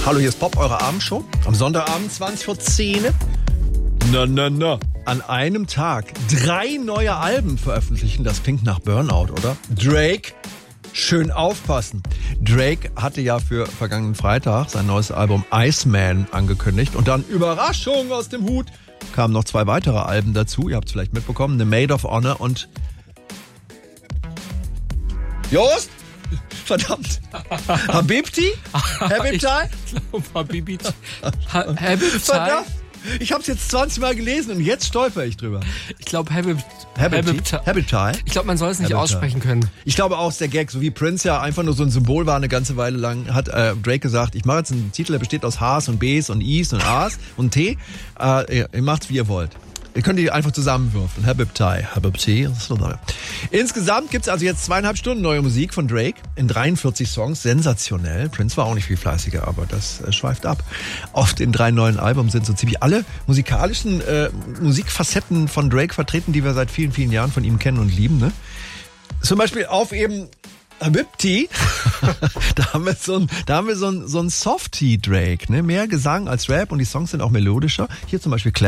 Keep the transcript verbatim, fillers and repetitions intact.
Hallo, hier ist Pop, eure Abendshow. Am Sonntagabend, zwanzig vor zehn. Na, na, na. An einem Tag drei neue Alben veröffentlichen. Das klingt nach Burnout, oder? Drake, schön aufpassen. Drake hatte ja für vergangenen Freitag sein neues Album Iceman angekündigt. Und dann, Überraschung aus dem Hut, kamen noch zwei weitere Alben dazu. Ihr habt es vielleicht mitbekommen. The Maid of Honor und... Jost? Verdammt. Habibti? Habibti? Habibti. Habibti. Verdammt. Ich habe es jetzt zwanzig Mal gelesen und jetzt stolper ich drüber. Ich glaube Habibti. Habibti. Habibti. Ich glaube, man soll es nicht Habibti. aussprechen können. Ich glaube auch, der Gag, so wie Prince ja einfach nur so ein Symbol war eine ganze Weile lang, hat äh, Drake gesagt, ich mache jetzt einen Titel, der besteht aus H's und B's und I's und A's und T. Äh, ihr, ihr macht's, wie ihr wollt. Ihr könnt die einfach zusammenwürfeln. Habibti. Habibti. Insgesamt gibt's also jetzt zweieinhalb Stunden neue Musik von Drake in dreiundvierzig Songs. Sensationell. Prince war auch nicht viel fleißiger, aber das äh, schweift ab. Auf den drei neuen Alben sind so ziemlich alle musikalischen äh, Musikfacetten von Drake vertreten, die wir seit vielen, vielen Jahren von ihm kennen und lieben. Ne? Zum Beispiel auf eben Habibti, da haben wir so ein, da haben wir so ein, so ein Softie Drake, ne? Mehr Gesang als Rap und die Songs sind auch melodischer. Hier zum Beispiel